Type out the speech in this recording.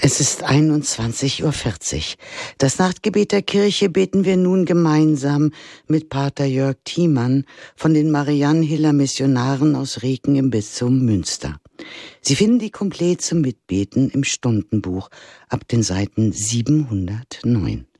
Es ist 21:40 Uhr. Das Nachtgebet der Kirche beten wir nun gemeinsam mit Pater Jörg Thiemann von den Mariannhiller Missionaren aus Reken im Bistum Münster. Sie finden die Komplett zum Mitbeten im Stundenbuch ab den Seiten 709.